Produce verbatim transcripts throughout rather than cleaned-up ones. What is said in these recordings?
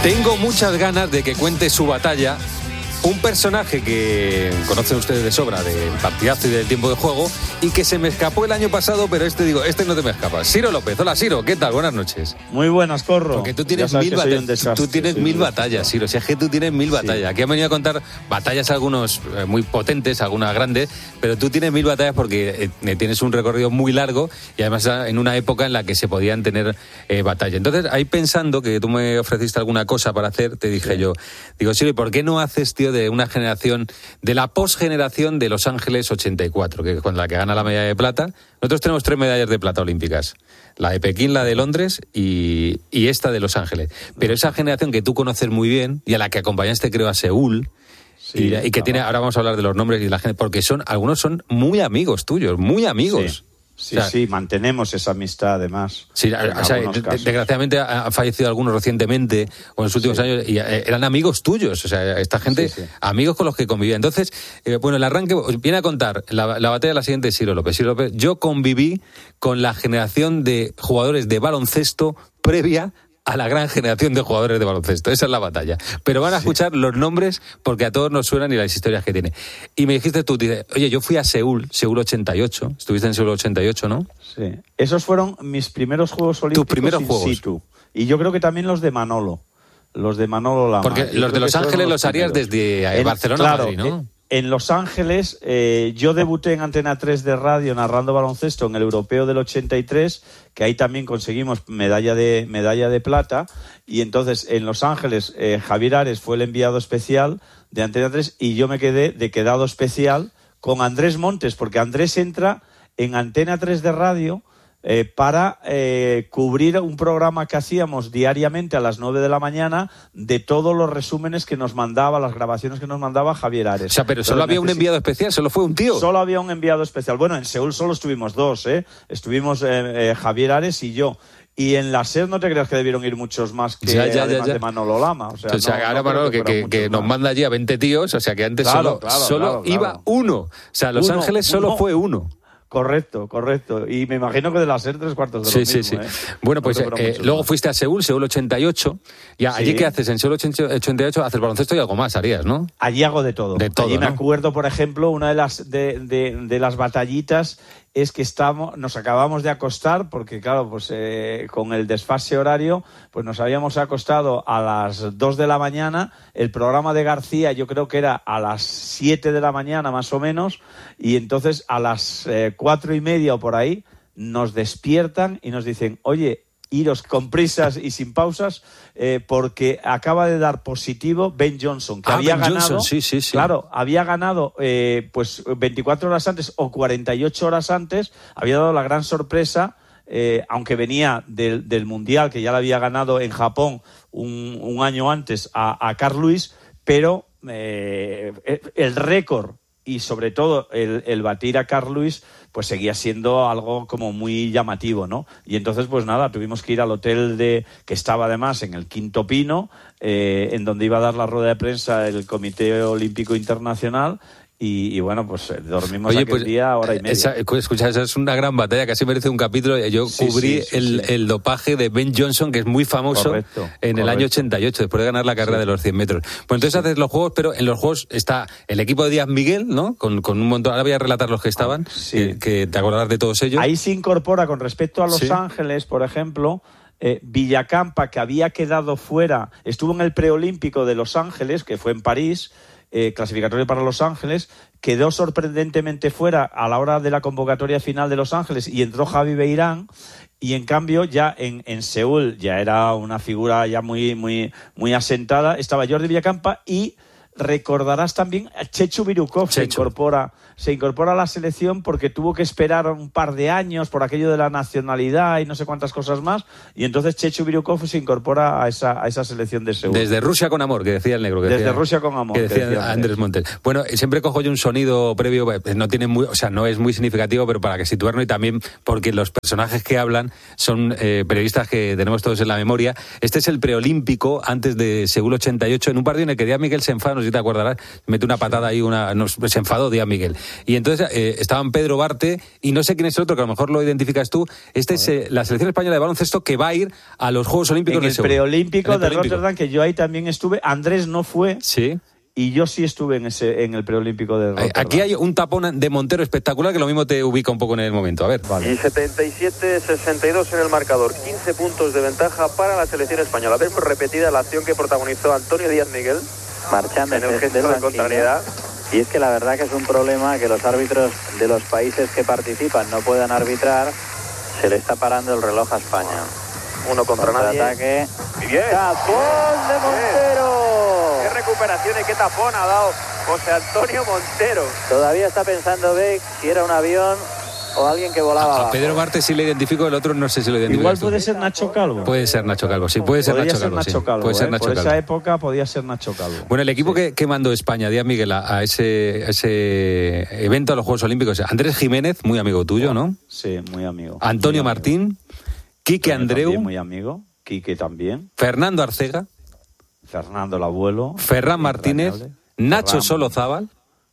Tengo muchas ganas de que cuente su batalla un personaje que conocen ustedes de sobra del partidazo y del tiempo de juego y que se me escapó el año pasado, pero este digo, este no te me escapa. Ciro López. Hola, Ciro, ¿qué tal? Buenas noches. Muy buenas, Corro. Porque tú tienes mil batallas. Tú tienes mil batallas, Ciro. Si es que tú tienes mil batallas. Sí. Aquí han venido a contar batallas algunos eh, muy potentes, algunas grandes, pero tú tienes mil batallas porque eh, tienes un recorrido muy largo y además en una época en la que se podían tener eh, batallas. Entonces, ahí pensando que tú me ofreciste alguna cosa para hacer, te dije sí. yo, digo, Ciro, ¿y por qué no haces, tío, de una generación, de la posgeneración de Los Ángeles ochenta y cuatro, que es con la que gana la medalla de plata? Nosotros tenemos tres medallas de plata olímpicas, la de Pekín, la de Londres y, y esta de Los Ángeles. Pero esa generación que tú conoces muy bien y a la que acompañaste, creo, a Seúl, sí, y, y que claro. tiene, ahora vamos a hablar de los nombres y la gente, porque son, algunos son muy amigos tuyos, muy amigos. Sí. Sí, o sea, sí, mantenemos esa amistad además. Sí, o sea, de, desgraciadamente han fallecido algunos recientemente o en los últimos sí. años y eran amigos tuyos, o sea, esta gente, sí, sí. amigos con los que convivía. Entonces, eh, bueno, el arranque viene a contar la, la batalla de la siguiente, Ciro López. Ciro López, yo conviví con la generación de jugadores de baloncesto previa a la gran generación de jugadores de baloncesto. Esa es la batalla. Pero van a escuchar sí. los nombres porque a todos nos suenan y las historias que tiene. Y me dijiste tú, dices, oye, yo fui a Seúl, Seúl ochenta y ocho. Estuviste en Seúl ochenta y ocho, ¿no? Sí. Esos fueron mis primeros Juegos Olímpicos. Tus primeros in juegos. Situ. Y yo creo que también los de Manolo. Los de Manolo Lama. Porque yo los de Los Ángeles los harías desde en, Barcelona claro, a Madrid, ¿no? En, En Los Ángeles, eh, yo debuté en Antena tres de radio narrando baloncesto en el Europeo del ochenta y tres, que ahí también conseguimos medalla de, medalla de plata, y entonces en Los Ángeles eh, Javier Ares fue el enviado especial de Antena tres y yo me quedé de quedado especial con Andrés Montes, porque Andrés entra en Antena tres de radio Eh, para eh, cubrir un programa que hacíamos diariamente a las nueve de la mañana de todos los resúmenes que nos mandaba, las grabaciones que nos mandaba Javier Ares. O sea, pero solo Entonces, había un enviado especial, solo fue un tío. Solo había un enviado especial. Bueno, en Seúl solo estuvimos dos, ¿eh? Estuvimos eh, eh, Javier Ares y yo. Y en la SER no te creas que debieron ir muchos más que ya, ya, además ya, ya. de Manolo Lama. O sea, o sea no, ahora no Manolo que, que, que nos manda allí a veinte tíos, o sea que antes claro, solo, claro, solo claro, iba claro. uno. O sea, Los uno, Ángeles solo uno. fue uno. Correcto, correcto. Y me imagino que de la SER tres cuartos de sí, lo sí, mismo. Sí, ¿eh? sí. Bueno, pues no eh, luego más. fuiste a Seúl, Seúl ochenta y ocho. Y allí, Sí. ¿qué haces? En Seúl ochenta y ocho haces baloncesto y algo más harías, ¿no? Allí hago de todo. De todo, Allí ¿no? me acuerdo, por ejemplo, una de las de, de, de las batallitas es que estamos, nos acabamos de acostar, porque claro, pues eh, con el desfase horario, pues nos habíamos acostado a las dos de la mañana, el programa de García yo creo que era a las siete de la mañana más o menos, y entonces a las eh, cuatro y media o por ahí nos despiertan y nos dicen, oye, iros con prisas y sin pausas, eh, porque acaba de dar positivo Ben Johnson, que ah, había Ben ganado, Johnson, sí, sí, sí. claro, había ganado eh, pues veinticuatro horas antes o cuarenta y ocho horas antes, había dado la gran sorpresa, eh, aunque venía del, del Mundial, que ya lo había ganado en Japón un, un año antes a, a Carl Lewis, pero eh, el récord y sobre todo el, el batir a Carl Lewis pues seguía siendo algo como muy llamativo, ¿no? Y entonces pues nada, tuvimos que ir al hotel de que estaba además en el Quinto Pino, eh, en donde iba a dar la rueda de prensa el Comité Olímpico Internacional. Y, y bueno, pues dormimos Oye, aquel pues, día hora y media. Esa, escucha, esa es una gran batalla, casi merece un capítulo. Yo sí, cubrí sí, sí, el, sí. el dopaje de Ben Johnson, que es muy famoso, correcto, en correcto. el año ochenta y ocho, después de ganar la carrera sí. de los cien metros. Pues entonces sí. haces los juegos, pero en los juegos está el equipo de Díaz Miguel, ¿no? Con, con un montón. Ahora voy a relatar los que estaban, ah, sí. que, que te acordarás de todos ellos. Ahí se incorpora, con respecto a Los sí. Ángeles, por ejemplo, eh, Villacampa, que había quedado fuera, estuvo en el preolímpico de Los Ángeles, que fue en París, Eh, clasificatorio para Los Ángeles, quedó sorprendentemente fuera a la hora de la convocatoria final de Los Ángeles y entró Javi Beirán, y en cambio ya en, en Seúl ya era una figura ya muy, muy, muy asentada, estaba Jordi Villacampa y recordarás también a Chechu Birukov, se incorpora, se incorpora a la selección porque tuvo que esperar un par de años por aquello de la nacionalidad y no sé cuántas cosas más, y entonces Chechu Birukov se incorpora a esa, a esa selección de Seúl. Desde Rusia con amor, que decía el negro. Que Desde decía, Rusia con amor. Que decía, que decía Andrés Montes. Bueno, siempre cojo yo un sonido previo, no tiene muy, o sea, no es muy significativo, pero para que situarnos y también porque los personajes que hablan son eh, periodistas que tenemos todos en la memoria. Este es el preolímpico antes de Seúl ochenta y ocho, en un partido en el que Díaz Miguel se enfada, nos si te acordarás, mete una patada ahí, una, nos, se enfadó Díaz Miguel. Y entonces eh, estaban Pedro Barte y no sé quién es el otro, que a lo mejor lo identificas tú. Este es eh, la selección española de baloncesto que va a ir a los Juegos Olímpicos en de Seúl. El preolímpico en el de preolímpico. Rotterdam, que yo ahí también estuve. Andrés no fue. Sí. Y yo sí estuve en ese en el preolímpico de Rotterdam. Aquí hay un tapón de Montero espectacular que lo mismo te ubica un poco en el momento. A ver. Vale. Y setenta y siete sesenta y dos en el marcador. quince puntos de ventaja para la selección española. Vemos repetida la acción que protagonizó Antonio Díaz Miguel. Marchando en el gesto de contrariedad. Y es que la verdad que es un problema que los árbitros de los países que participan no puedan arbitrar. Se le está parando el reloj a España. Uno contra nadie. Ataque. Bien. ¡Tapón de Montero! ¡Qué recuperación y qué tapón ha dado José Antonio Montero! Todavía está pensando Beck si era un avión o alguien que volaba. A Pedro Barte sí le identifico, el otro no sé si lo identifico. Igual puede ser Nacho Calvo. Puede ser Nacho Calvo, sí, puede ser Podría Nacho ser Calvo. Nacho Sí. Calvo, Puede ser ¿eh? Nacho Por Calvo. esa época podía ser Nacho Calvo. Bueno, el equipo sí. que, que mandó España, Díaz Miguel, a, a ese, a ese evento a los Juegos Olímpicos, Andrés Jiménez, muy amigo tuyo, ¿no? Sí, muy amigo. Antonio muy Martín, amigo. Quique Antonio Andreu, también, muy amigo. Quique también. Fernando Arcega, Fernando el abuelo. Ferran Martínez, Nacho Ferran, Solozábal,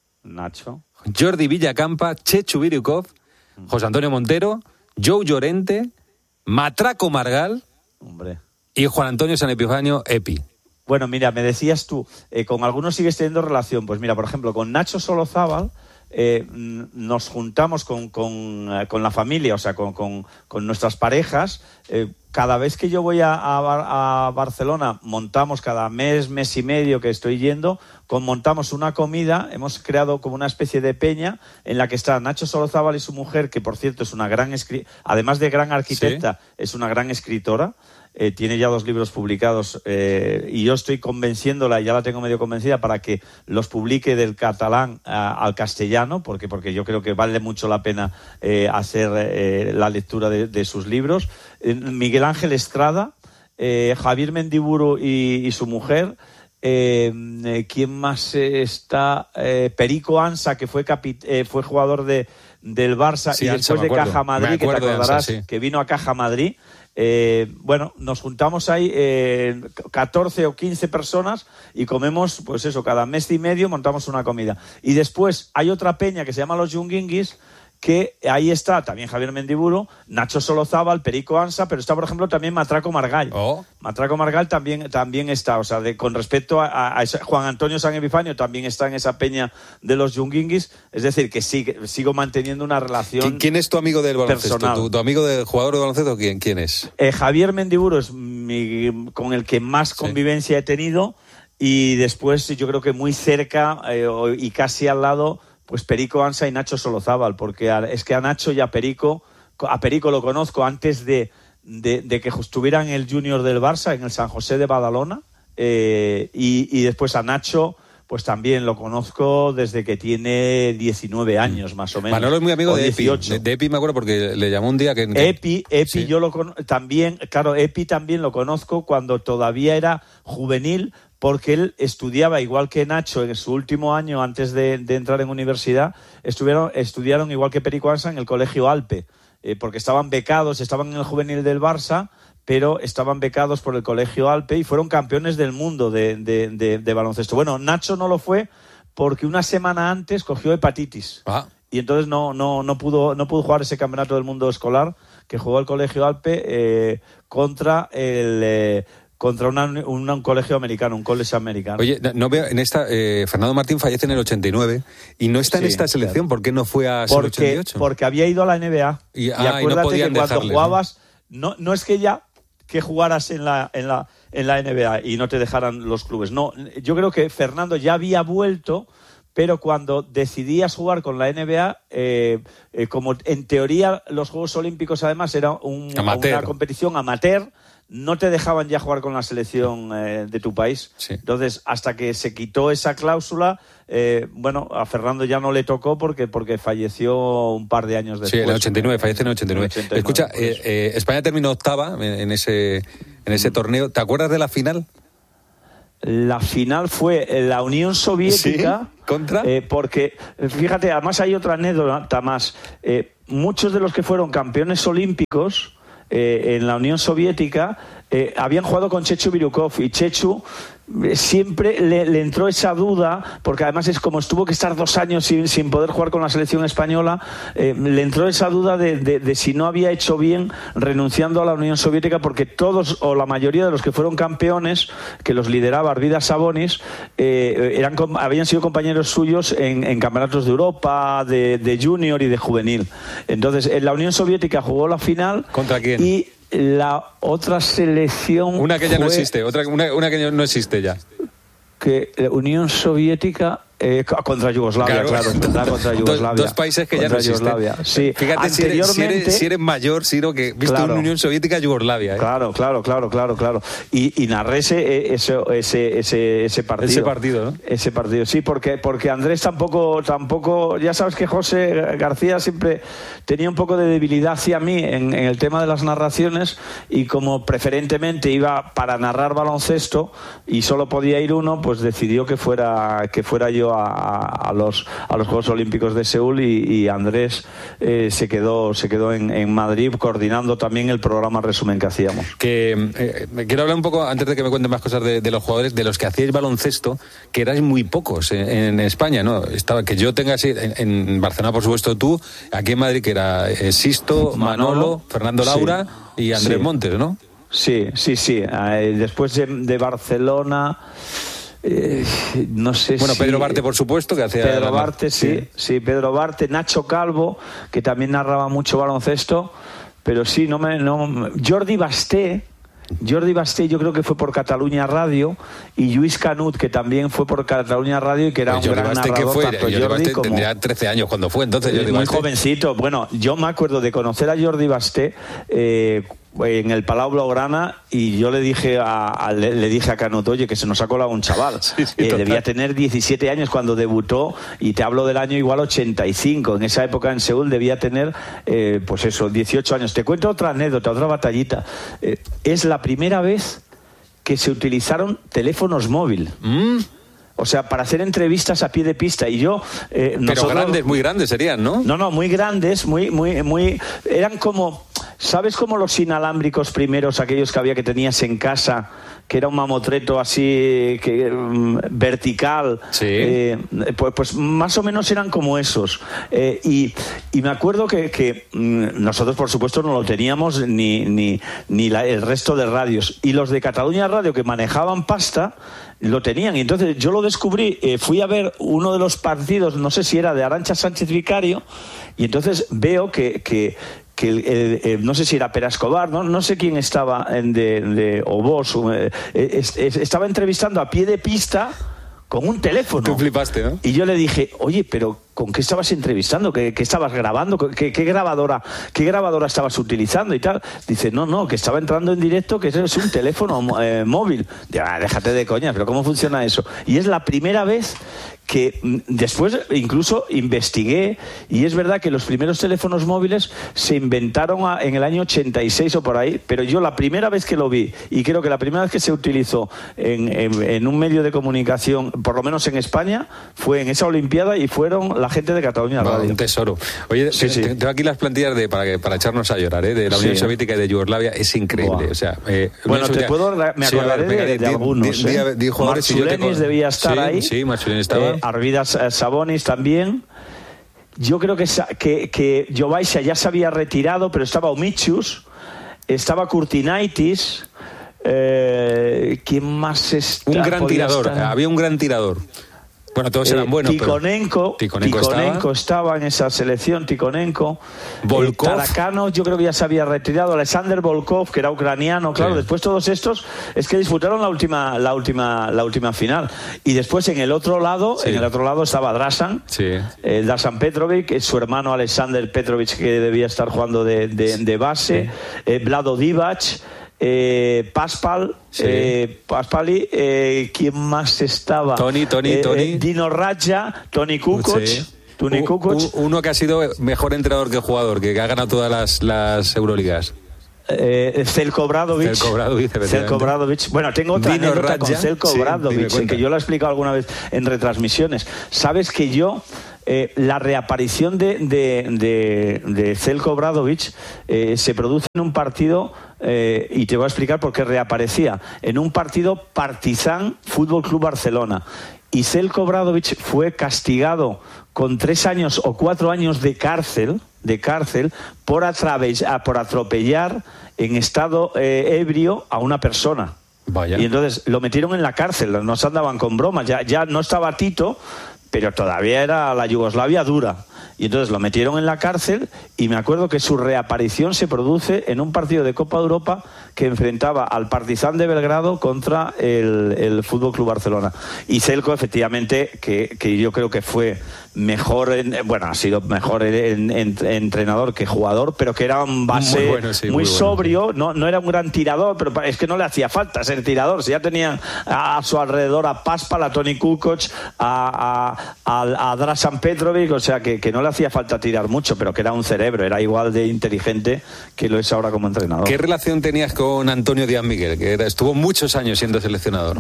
Nacho. Jordi Villacampa, Chechu Birukov, José Antonio Montero, Joe Llorente, Matraco Margal, Hombre. y Juan Antonio San Epifanio Epi. Bueno, mira, me decías tú, eh, con algunos sigues teniendo relación. Pues mira, por ejemplo, con Nacho Solozábal eh, nos juntamos con, con, eh, con la familia, o sea, con, con, con nuestras parejas. Eh, cada vez que yo voy a, a, a Barcelona, montamos cada mes, mes y medio que estoy yendo, con, montamos una comida, hemos creado como una especie de peña en la que está Nacho Solozábal y su mujer, que por cierto es una gran, escri- además de gran arquitecta, sí. es una gran escritora. Eh, tiene ya dos libros publicados eh, y yo estoy convenciéndola, ya la tengo medio convencida, para que los publique del catalán a, al castellano, porque, porque yo creo que vale mucho la pena eh, hacer eh, la lectura de, de sus libros. Eh, Miguel Ángel Estrada, eh, Javier Mendiburu y, y su mujer. Eh, ¿Quién más está? Eh, Perico Ansa, que fue, capit- eh, fue jugador de, del Barça sí, y Ansa, después de Caja Madrid, que te acordarás, Ansa, sí. que vino a Caja Madrid. Eh, bueno, nos juntamos ahí eh, catorce o quince personas y comemos, pues eso, cada mes y medio montamos una comida. Y después hay otra peña que se llama Los Yunguinguis, que ahí está también Javier Mendiburu, Nacho Solozábal, Perico Ansa, pero está, por ejemplo, también Matraco Margal. Oh. Matraco Margal también, también está, o sea, de, con respecto a, a, a Juan Antonio San Epifanio, también está en esa peña de los Yunguinguis, es decir, que sí, que sigo manteniendo una relación ¿Quién, quién es tu amigo del baloncesto? Personal. ¿Tu, tu amigo del jugador de baloncesto quién, quién es? Eh, Javier Mendiburu es mi, con el que más sí. convivencia he tenido, y después yo creo que muy cerca eh, y casi al lado, pues Perico Ansa y Nacho Solozábal, porque a, es que a Nacho y a Perico, a Perico lo conozco antes de, de, de que estuviera en el Junior del Barça, en el San José de Badalona, eh, y, y después a Nacho pues también lo conozco desde que tiene diecinueve años, más o menos. Manolo es muy amigo de Epi. dieciocho. De, de Epi me acuerdo porque le llamó un día que... Epi, Epi sí. yo lo con... también, claro, Epi también lo conozco cuando todavía era juvenil, porque él estudiaba, igual que Nacho, en su último año antes de, de entrar en universidad, estuvieron, estudiaron igual que Perico Ansa en el Colegio Alpe, eh, porque estaban becados, estaban en el juvenil del Barça, pero estaban becados por el Colegio Alpe y fueron campeones del mundo de, de, de, de baloncesto. Bueno, Nacho no lo fue porque una semana antes cogió hepatitis. Ah. Y entonces no, no, no, pudo, no pudo jugar ese campeonato del mundo escolar que jugó el Colegio Alpe eh, contra el... Eh, contra una, una, un colegio americano, un college americano. Oye, no veo en esta... Eh, Fernando Martín fallece en el ochenta y nueve y no está en sí, esta selección. claro. ¿Por qué no fue a ser ochenta y ocho? Porque había ido a la N B A. Y, y ah, acuérdate y no podían que cuando dejarles, jugabas... ¿no? No, no es que ya que jugaras en la, en, la, en la N B A y no te dejaran los clubes. No, yo creo que Fernando ya había vuelto... Pero cuando decidías jugar con la N B A, eh, eh, como en teoría los Juegos Olímpicos además era un, una competición amateur, no te dejaban ya jugar con la selección eh, de tu país. Sí. Entonces, hasta que se quitó esa cláusula, eh, bueno, a Fernando ya no le tocó porque, porque falleció un par de años después. Sí, en el ochenta y nueve, fallece en el ochenta y nueve. ochenta y nueve Escucha, eh, eh, España terminó octava en, en ese, en ese mm. torneo. ¿Te acuerdas de la final? La final fue la Unión Soviética. ¿Sí? ¿Contra? Eh, porque, fíjate, además hay otra anécdota más. Eh, muchos de los que fueron campeones olímpicos eh, en la Unión Soviética eh, habían jugado con Chechu Birukov. Y Chechu, siempre le, le entró esa duda, porque además es como estuvo que estar dos años sin, sin poder jugar con la selección española, eh, le entró esa duda de, de, de si no había hecho bien renunciando a la Unión Soviética, porque todos o la mayoría de los que fueron campeones, que los lideraba Arvidas Sabonis, eh, eran, habían sido compañeros suyos en, en campeonatos de Europa, de, de junior y de juvenil. Entonces, en la Unión Soviética jugó la final. ¿Contra quién? Y la otra selección una que ya fue no existe, otra una, una que no existe ya. Que la Unión Soviética eh, contra Yugoslavia, claro, claro contra Yugoslavia. Dos, dos países que ya no existen. Sí. Fíjate si eres, si, eres, si eres mayor, Ciro, que viste claro, una Unión Soviética Yugoslavia. ¿eh? Claro, claro, claro, claro, claro. Y, y narré ese, ese, ese, ese, ese partido. Ese partido, ¿no? Ese partido, sí, porque, porque Andrés tampoco, tampoco, ya sabes que José García siempre tenía un poco de debilidad hacia mí en, en el tema de las narraciones, y como preferentemente iba para narrar baloncesto y solo podía ir uno, pues decidió que fuera, que fuera yo A, a, los, a los Juegos Olímpicos de Seúl, y, y Andrés eh, se quedó, se quedó en, en Madrid coordinando también el programa resumen que hacíamos. Que eh, quiero hablar un poco, antes de que me cuenten más cosas de, de los jugadores, de los que hacíais baloncesto, que erais muy pocos en, en España, ¿no? Estaba, que yo tenga así, en, en Barcelona, por supuesto, tú, aquí en Madrid, que era eh, Sisto, Manolo, Manolo, Fernando Laura sí, y Andrés sí. Montes, ¿no? Sí, sí, sí. Eh, después de, de Barcelona... Eh, no sé bueno, si... Pedro Barte, por supuesto, que hacía... Pedro Barte, sí, sí, sí, Pedro Barte, Nacho Calvo, que también narraba mucho baloncesto, pero sí, no me... No, Jordi Basté, Jordi Basté yo creo que fue por Cataluña Radio, y Lluís Canut, que también fue por Cataluña Radio y que era pues un Jordi gran Basté, narrador. ¿Qué fue? Tanto Jordi Jordi Basté como... tendría trece años cuando fue, entonces Jordi Muy Basté. jovencito. Bueno, yo me acuerdo de conocer a Jordi Basté eh, en el Palau Blaugrana, y yo le dije a, a le, le dije a Canut, oye, que se nos ha colado un chaval. Sí, sí, eh, debía tener diecisiete años cuando debutó, y te hablo del año igual ochenta y cinco. En esa época en Seúl debía tener, eh, pues eso, dieciocho años. Te cuento otra anécdota, otra batallita. Eh, es la primera vez que se utilizaron teléfonos móviles. Mm. O sea, para hacer entrevistas a pie de pista. Y yo... Eh, Pero nosotros, grandes, muy grandes serían, ¿no? No, no, muy grandes, muy, muy, muy... Eran como... ¿Sabes cómo los inalámbricos primeros, aquellos que había que tenías en casa, que era un mamotreto así que, um, vertical? Sí. Eh, pues, pues más o menos eran como esos. Eh, y, y me acuerdo que, que nosotros, por supuesto, no lo teníamos ni, ni, ni la, el resto de radios. Y los de Cataluña Radio, que manejaban pasta, lo tenían. Y entonces yo lo descubrí, eh, fui a ver uno de los partidos, no sé si era de Arantxa Sánchez Vicario, y entonces veo que... que que el, el, el, no sé si era Pere Escobar, no, no sé quién estaba en de, de o vos, eh, es, es, estaba entrevistando a pie de pista con un teléfono. Tú flipaste, ¿no? Y yo le dije, oye, pero ¿con qué estabas entrevistando? ¿Qué, qué estabas grabando? ¿Qué, qué grabadora qué grabadora estabas utilizando y tal? Dice, no, no, que estaba entrando en directo, que eso es un teléfono eh, móvil. Digo, ah, déjate de coña, pero ¿cómo funciona eso? Y es la primera vez que después incluso investigué, y es verdad que los primeros teléfonos móviles se inventaron a, en el año ochenta y seis o por ahí, pero yo la primera vez que lo vi, y creo que la primera vez que se utilizó en, en, en un medio de comunicación, por lo menos en España, fue en esa Olimpiada, y fueron la gente de Cataluña Radio. Un tesoro. Oye, sí, sí. tengo aquí las plantillas de, para, para echarnos a llorar, ¿eh? De la Unión sí. Soviética y de Yugoslavia, es increíble. O sea, eh, bueno, te puedo, me acordaré sí, ver, de, de di, algunos. Di, ¿eh? di, di Marchulenis debía estar sí, ahí. Sí, Marchulenis estaba. Eh, Arvidas Sabonis también. Yo creo que, que, que Jovaisa ya se había retirado, pero estaba Omichus, estaba Kurtinaitis. Eh, ¿Quién más está? Un gran tirador, estar? había un gran tirador. Bueno, todos eran buenos. Eh, Tikhonenko, pero... Tikhonenko, Tikhonenko estaba. estaba en esa selección, Tikhonenko. Volkov. Eh, Tarakanov, yo creo que ya se había retirado. Alexander Volkov, que era ucraniano, claro. Sí. Después todos estos es que disputaron la última, la última, la última final. Y después en el otro lado, sí. en el otro lado estaba Drasan, sí. eh, Drasan Petrovic, su hermano Alexander Petrovic, que debía estar jugando de, de, de base, sí. eh, Vlado Divac. Eh, Paspal, sí. eh, Paspali, eh, ¿quién más estaba? Tony, Tony, eh, Tony. Dino Radja, Tony Kukoc. Sí. Tony Kukoc. Uno que ha sido mejor entrenador que jugador, que ha ganado todas las, las Euroligas. Eh, Zelko Obradovic. Zelko Obradovic, Zelko Obradovic. Bueno, tengo otra Dino anécdota Radja. con Zelko Sí, Obradovic, que yo lo he explicado alguna vez en retransmisiones. Sabes que yo... Eh, la reaparición de, de, de, de Zelko Obradovic eh, se produce en un partido eh, y te voy a explicar por qué reaparecía, en un partido Partizan Fútbol Club Barcelona. Y Zeljko Obradović fue castigado con tres años o cuatro años de cárcel, de cárcel por, por atropellar en estado eh, ebrio a una persona. Vaya. Y entonces lo metieron en la cárcel, no se andaban con bromas, ya, ya no estaba Tito, pero todavía era la Yugoslavia dura. Y entonces lo metieron en la cárcel y me acuerdo que su reaparición se produce en un partido de Copa de Europa que enfrentaba al Partizan de Belgrado contra el, el F C Barcelona. Y Zeljko, efectivamente, que, que yo creo que fue mejor, en, bueno, ha sido mejor en, en, en, entrenador que jugador, pero que era un base muy, bueno, sí, muy, muy sobrio, bueno, sí. no, no era un gran tirador, pero es que no le hacía falta ser tirador, si ya tenían a, a su alrededor a Paspal, a Toni Kukoc, a, a, a, a Dražan Petrovic, o sea que, que no le hacía falta tirar mucho, pero que era un cerebro, era igual de inteligente que lo es ahora como entrenador. ¿Qué relación tenías con Antonio Díaz Miguel, que era, estuvo muchos años siendo seleccionador?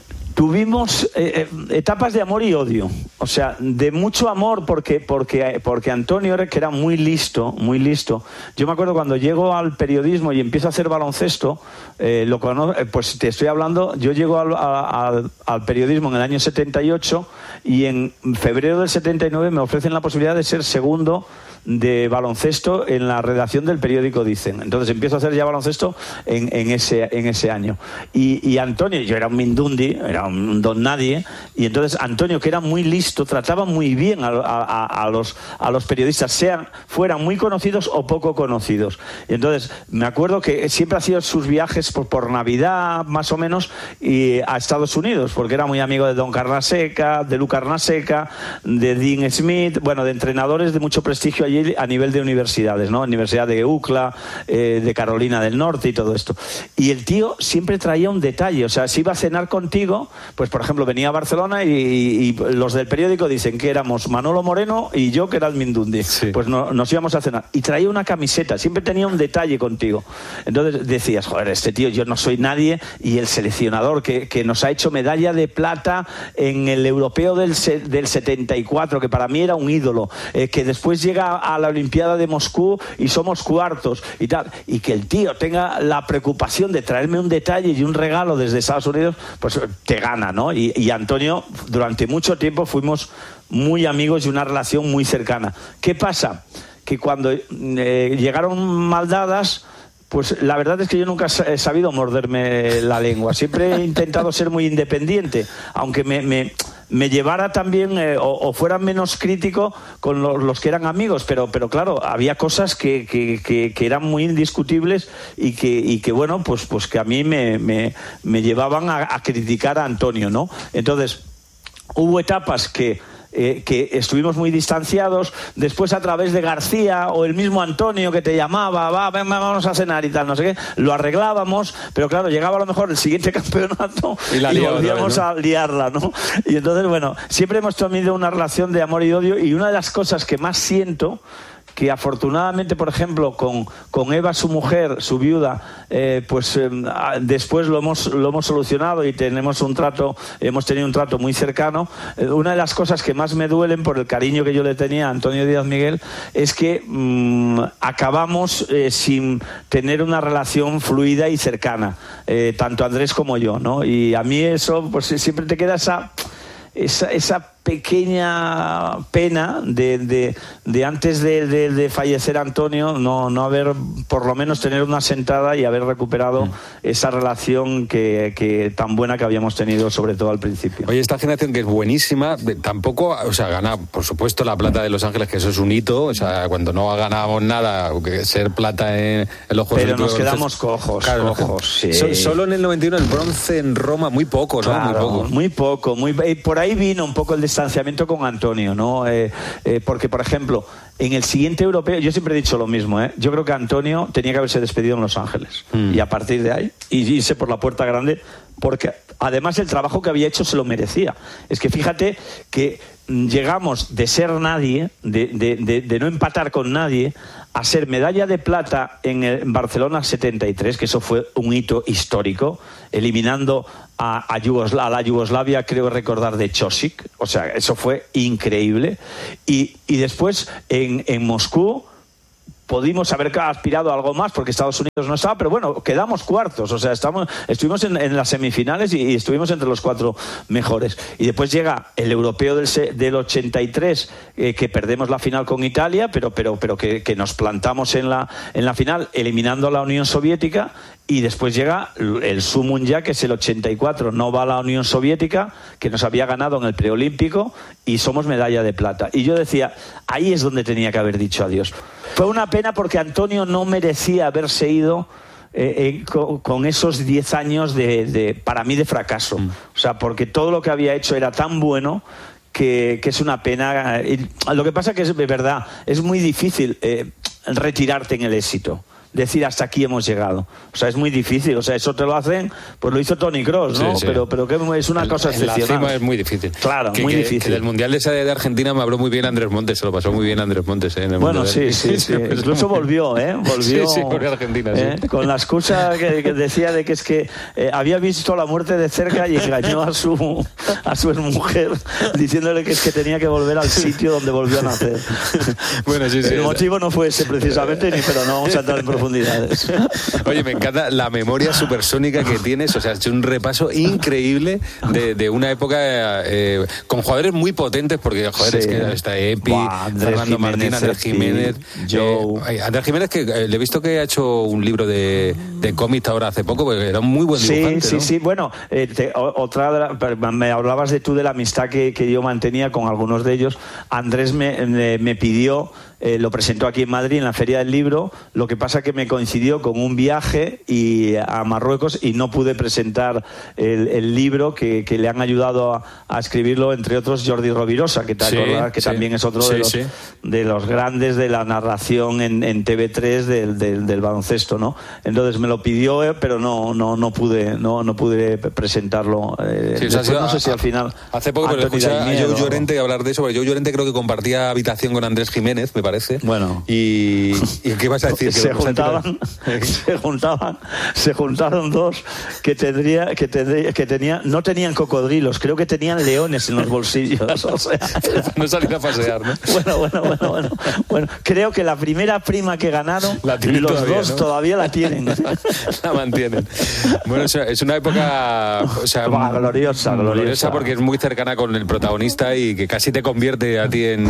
Tuvimos eh, etapas de amor y odio, o sea, de mucho amor porque, porque, porque Antonio, que era muy listo, muy listo. Yo me acuerdo cuando llego al periodismo y empiezo a hacer baloncesto, eh, lo conozco, pues te estoy hablando, yo llego al, al, al periodismo en el año setenta y ocho y en febrero del setenta y nueve me ofrecen la posibilidad de ser segundo de baloncesto en la redacción del periódico Dicen. Entonces empiezo a hacer ya baloncesto en, en, ese, en ese año. Y, y Antonio, yo era un mindundi, era un don nadie, y entonces Antonio, que era muy listo, trataba muy bien a, a, a, los, a los periodistas, sean, fueran muy conocidos o poco conocidos. Y entonces me acuerdo que siempre hacía sus viajes por, por Navidad, más o menos, y a Estados Unidos, porque era muy amigo de Don Carnaseca, de Lu Carnaseca, de Dean Smith, bueno, de entrenadores de mucho prestigio allí a nivel de universidades, ¿no? Universidad de U C L A, eh, de Carolina del Norte y todo esto. Y el tío siempre traía un detalle, o sea, si iba a cenar contigo, pues por ejemplo venía a Barcelona y, y, y los del periódico dicen que éramos Manolo Moreno y yo que era el Mindundi. Sí. Pues no, nos íbamos a cenar. Y traía una camiseta, siempre tenía un detalle contigo. Entonces decías, joder, este tío, yo no soy nadie, y el seleccionador que, que nos ha hecho medalla de plata en el europeo del, del setenta y cuatro, que para mí era un ídolo, eh, que después llega a la Olimpiada de Moscú y somos cuartos y tal, y que el tío tenga la preocupación de traerme un detalle y un regalo desde Estados Unidos, pues te gana, ¿no? Y, y Antonio, durante mucho tiempo fuimos muy amigos y una relación muy cercana. ¿Qué pasa? Que cuando eh, llegaron maldadas, pues la verdad es que yo nunca he sabido morderme la lengua. Siempre he intentado ser muy independiente, aunque me, me, me llevara también eh, o, o fuera menos crítico con los, los que eran amigos, pero, pero claro, había cosas que, que, que, que eran muy indiscutibles y que, y que bueno, pues, pues que a mí me, me, me llevaban a, a criticar a Antonio, ¿no? Entonces, hubo etapas que Eh, que estuvimos muy distanciados. Después, a través de García o el mismo Antonio que te llamaba, va, ven, vamos a cenar y tal, no sé qué, lo arreglábamos, pero claro, llegaba a lo mejor el siguiente campeonato y, la y volvíamos vez, ¿no? a liarla, ¿no? Y entonces, bueno, siempre hemos tenido una relación de amor y odio, y una de las cosas que más siento, que afortunadamente, por ejemplo, con, con Eva, su mujer, su viuda, eh, pues eh, después lo hemos, lo hemos solucionado y tenemos un trato, hemos tenido un trato muy cercano. Eh, una de las cosas que más me duelen, por el cariño que yo le tenía a Antonio Díaz Miguel, es que mmm, acabamos eh, sin tener una relación fluida y cercana, eh, tanto Andrés como yo, ¿no? Y a mí eso, pues siempre te queda esa, esa, esa pequeña pena de, de, de antes de, de, de fallecer Antonio, no, no haber, por lo menos tener una sentada y haber recuperado mm. esa relación que, que tan buena que habíamos tenido, sobre todo al principio. Oye, esta generación que es buenísima, tampoco, o sea, gana, por supuesto, la plata de Los Ángeles, que eso es un hito, o sea, cuando no ganábamos nada, que ser plata en, en los Juegos Pero nos quedamos cojos, claro, cojos, sí. So, solo en el noventa y uno el bronce en Roma, muy poco, ¿no? Claro, muy poco. Muy poco, muy, por ahí vino un poco el distanciamiento con Antonio, ¿no? Eh, eh, porque, por ejemplo, en el siguiente europeo, yo siempre he dicho lo mismo, ¿eh? Yo creo que Antonio tenía que haberse despedido en Los Ángeles mm. y a partir de ahí y irse por la puerta grande, porque además el trabajo que había hecho se lo merecía. Es que fíjate que llegamos de ser nadie, de, de, de, de no empatar con nadie, a ser medalla de plata en, el, en Barcelona setenta y tres, que eso fue un hito histórico, eliminando a, a, Yugosla, a la Yugoslavia, creo recordar, de Čosić. O sea, eso fue increíble. Y, y después en, en Moscú, pudimos haber aspirado a algo más porque Estados Unidos no estaba, pero bueno, quedamos cuartos, o sea, estamos, estuvimos en, en las semifinales y, y estuvimos entre los cuatro mejores. Y después llega el europeo del, del ochenta y tres, eh, que perdemos la final con Italia, pero, pero, pero que, que nos plantamos en la, en la final eliminando a la Unión Soviética. Y después llega el Sumun ya, que es el ochenta y cuatro, no va a la Unión Soviética, que nos había ganado en el preolímpico, y somos medalla de plata. Y yo decía, ahí es donde tenía que haber dicho adiós. Fue una pena porque Antonio no merecía haberse ido eh, eh, con, con esos diez años de, de, para mí, de fracaso. Mm. O sea, porque todo lo que había hecho era tan bueno que, que es una pena. Y lo que pasa que es de verdad, es muy difícil eh, retirarte en el éxito. Decir hasta aquí hemos llegado, o sea, es muy difícil, o sea, eso te lo hacen, pues lo hizo Tony Cross, ¿no? Sí, sí. Pero, pero que es una el, cosa excepcional. En la cima es muy difícil. Claro, que, muy que, difícil. Que del Mundial de, de Argentina me habló muy bien Andrés Montes, se lo pasó muy bien Andrés Montes, ¿eh? En el bueno, mundial. sí, sí, sí. Incluso volvió, ¿eh? Volvió. Sí, sí, volvió a Argentina, ¿eh? Sí. Con la excusa que, que decía de que es que eh, había visto la muerte de cerca y engañó a su a su mujer diciéndole que es que tenía que volver al sitio donde volvió a nacer. Bueno, sí, sí. El motivo no fue ese precisamente, ni, pero no vamos a entrar en profundidades. Oye, me encanta la memoria supersónica que tienes, o sea, has hecho un repaso increíble de, de una época eh, con jugadores muy potentes, porque, joder, sí. es que está Epi, Buah, Fernando Jiménez, Martín, Andrés Jiménez, Joe. Eh, Andrés Jiménez, que eh, le he visto que ha hecho un libro de, de cómics ahora hace poco, porque era un muy buen dibujante, Sí, sí, ¿no? sí, bueno, eh, te, otra, de la, me hablabas de tú de la amistad que, que yo mantenía con algunos de ellos. Andrés me, me, me pidió... Eh, lo presentó aquí en Madrid en la Feria del Libro, lo que pasa que me coincidió con un viaje y, a Marruecos y no pude presentar el, el libro que, que le han ayudado a, a escribirlo, entre otros Jordi Rovirosa, que, te sí, acordás, que sí. también es otro sí, de, los, sí. de los grandes de la narración en, en T V tres del, del, del baloncesto, ¿no? Entonces me lo pidió, eh, pero no, no, no pude no, no pude presentarlo. Eh, sí, o sea, después, no a, sé si al final... Hace poco pero escuché a Joe Llorente hablar de eso, porque Joe Llorente creo que compartía habitación con Andrés Jiménez, me parece. Bueno. Y, ¿y qué vas a decir? Se juntaban, se juntaban, se juntaron dos que tendría, que tendría, que tenía, no tenían cocodrilos, creo que tenían leones en los bolsillos. O sea, no salir a pasear, ¿no? Bueno, bueno, bueno, bueno. Bueno, creo que la primera prima que ganaron, los todavía, dos ¿no? todavía la tienen. La mantienen. Bueno, es una época, o sea, bah, gloriosa, gloriosa, gloriosa, porque es muy cercana con el protagonista y que casi te convierte a ti en,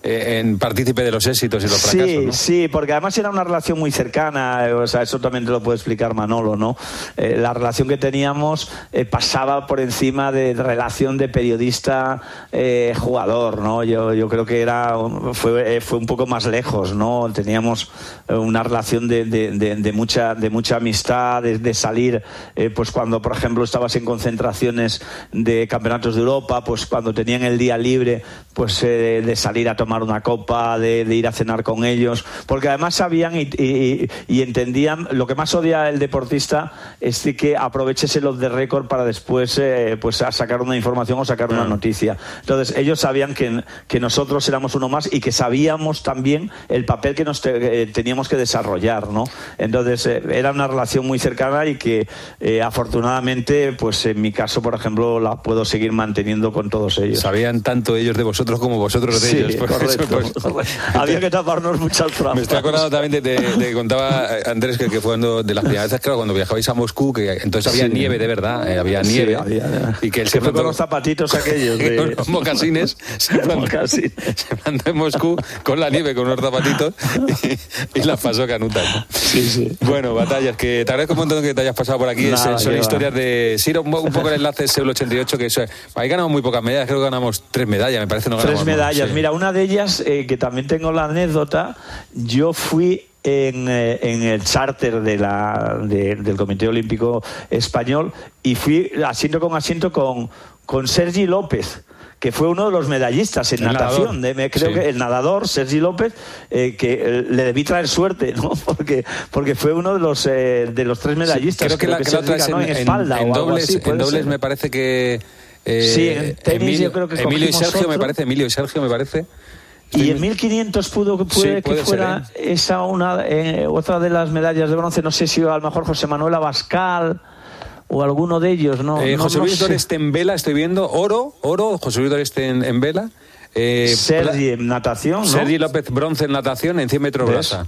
en partícipe de los éxitos y los fracasos, sí, ¿no? Sí, porque además era una relación muy cercana, o sea, eso también te lo puede explicar Manolo, ¿no? Eh, la relación que teníamos eh, pasaba por encima de relación de periodista eh, jugador, ¿no? Yo, yo creo que era fue, fue un poco más lejos, ¿no? Teníamos una relación de, de, de, de mucha de mucha amistad, de, de salir, eh, pues cuando, por ejemplo, estabas en concentraciones de campeonatos de Europa, pues cuando tenían el día libre, pues eh, de salir a tomar una copa, de, de ir a cenar con ellos, porque además sabían y, y, y entendían lo que más odia el deportista es que aproveches el off the record para después eh, pues a sacar una información o sacar una noticia. Entonces ellos sabían que, que nosotros éramos uno más y que sabíamos también el papel que nos te, eh, teníamos que desarrollar, ¿no? Entonces eh, era una relación muy cercana y que eh, afortunadamente, pues en mi caso, por ejemplo, la puedo seguir manteniendo con todos ellos. Sabían tanto ellos de vosotros como vosotros de sí, ellos. Por correcto, eso, pues, correcto. Había que taparnos muchas trampas. Me estoy acordando también de, de, de que contaba Andrés que, que fue cuando, de las primeras veces, claro, cuando viajabais a Moscú, que entonces había sí. nieve de verdad, eh, había nieve. Sí, había, y que él se plantó con los zapatitos aquellos de los mocasines, se plantó, se plantó en Moscú con la nieve, con unos zapatitos y, y las pasó canutas, ¿no? Sí, sí. Bueno, batallas, que te agradezco un montón que te hayas pasado por aquí. Nada, son historias va. de... Sí, un, un poco el enlace de Seúl ochenta y ocho, que eso, ahí ganamos muy pocas medallas, creo que ganamos tres medallas, me parece. No tres ganamos medallas. Más, sí. Mira, una de ellas, eh, que también tengo la anécdota, yo fui en, eh, en el charter de la, de, del Comité Olímpico Español y fui asiento con asiento con, con Sergi López, que fue uno de los medallistas en el natación, de, me, creo sí. que el nadador Sergi López, eh, que eh, le debí traer suerte, ¿no? Porque porque fue uno de los eh, de los tres medallistas. Sí, creo que, creo la, que, que la otra es en, en espalda en, en o dobles, algo así, en dobles ser. Me parece que eh, sí, en tenis Emilio, yo creo que Emilio y Sergio otro. me parece, Emilio y Sergio me parece. Y en mil quinientos pudo, puede, sí, puede que fuera ser, ¿eh? esa una eh, otra de las medallas de bronce, no sé si a lo mejor José Manuel Abascal o alguno de ellos, ¿no? Eh, no José Luis no Doreste en vela, estoy viendo, oro, oro, José Luis Doreste en, en vela. Eh, Sergi en natación, ¿no? Sergi López bronce en natación en cien metros braza.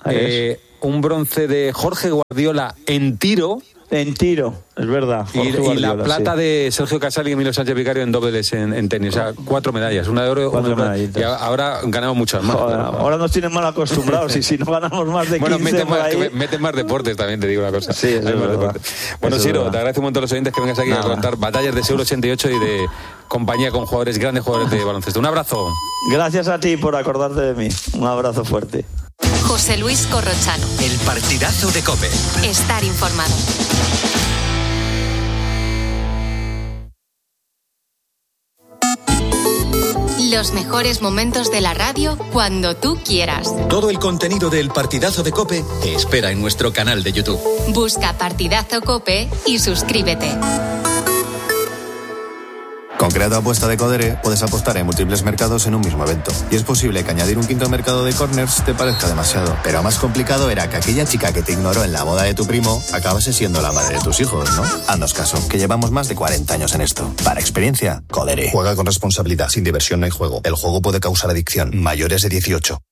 eh, un bronce de Jorge Guardiola en tiro. En tiro, es verdad. Y, Guardiola, y la plata sí. de Sergio Casal y Emilio Sánchez Vicario en dobles en, en tenis. O sea, cuatro medallas, una de oro, Cuatro una de medallitas. Y ahora ganamos muchas más. Joder, ahora nos tienen mal acostumbrados y si no ganamos más de bueno, quince meten por más, ahí... meten más deportes también, te digo una cosa. Sí, eso Hay es más verdad. deportes. Bueno, Eso es Siro, verdad. te agradezco un montón a los oyentes que vengas aquí Nada. a contar batallas de Seúl ochenta y ocho y de compañía con jugadores, grandes jugadores de baloncesto. Un abrazo. Gracias a ti por acordarte de mí. Un abrazo fuerte. José Luis Corrochano. El partidazo de COPE. Estar informado. Los mejores momentos de la radio cuando tú quieras. Todo el contenido del partidazo de COPE te espera en nuestro canal de YouTube. Busca Partidazo COPE y suscríbete. Con Creato Apuesta de Codere puedes apostar en múltiples mercados en un mismo evento. Y es posible que añadir un quinto mercado de corners te parezca demasiado. Pero más complicado era que aquella chica que te ignoró en la boda de tu primo acabase siendo la madre de tus hijos, ¿no? Haznos caso, que llevamos más de cuarenta años en esto. Para experiencia, Codere. Juega con responsabilidad, sin diversión no hay juego. El juego puede causar adicción. Mayores de dieciocho.